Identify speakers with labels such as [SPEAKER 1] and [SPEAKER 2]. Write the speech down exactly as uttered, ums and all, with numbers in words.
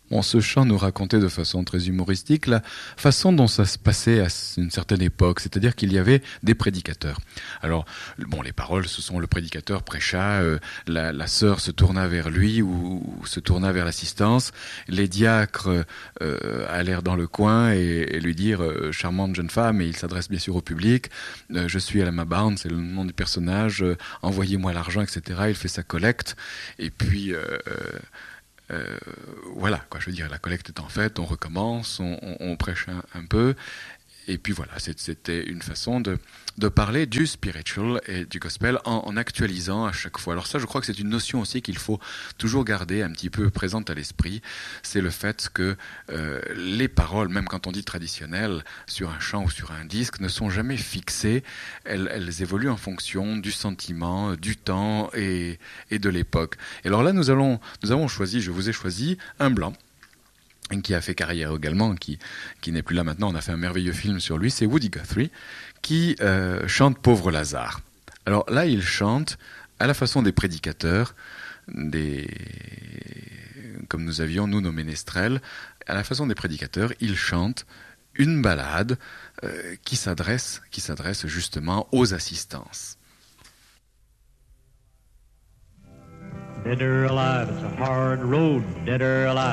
[SPEAKER 1] Bon, ce chant nous racontait de façon très humoristique la façon dont ça se passait à une certaine époque, c'est-à-dire qu'il y avait des prédicateurs. Alors, bon, les paroles, ce sont le prédicateur prêcha, euh, la, la sœur se tourna vers lui ou, ou se tourna vers l'assistance, les diacres euh, allèrent dans le coin et, et lui dire euh, charmante jeune femme, et il s'adresse bien sûr au public, euh, je suis Alma Barnes, c'est le nom du personnage, euh, envoyez-moi l'argent, et cetera. Il fait sa collecte, et puis... Euh, Euh, voilà, quoi, je veux dire, la collecte étant faite, on recommence, on, on, on prêche un, un peu, et puis voilà, c'était une façon de, de parler du spiritual et du gospel en, en actualisant à chaque fois. Alors ça, je crois que c'est une notion aussi qu'il faut toujours garder un petit peu présente à l'esprit, c'est le fait que euh, les paroles, même quand on dit traditionnelles, sur un chant ou sur un disque, ne sont jamais fixées, elles, elles évoluent en fonction du sentiment, du temps et, et de l'époque. Et alors là, nous, allons, nous avons choisi, je vous ai choisi, un blanc, qui a fait carrière également, qui, qui n'est plus là maintenant, on a fait un merveilleux film sur lui, c'est Woody Guthrie, qui euh, chante Pauvre Lazare. Alors là, il chante à la façon des prédicateurs, des... comme nous avions, nous, nos ménestrels, à la façon des prédicateurs, il chante une ballade euh, qui s'adresse, qui s'adresse justement aux assistances.
[SPEAKER 2] Dead or alive, it's a hard road, dead or alive.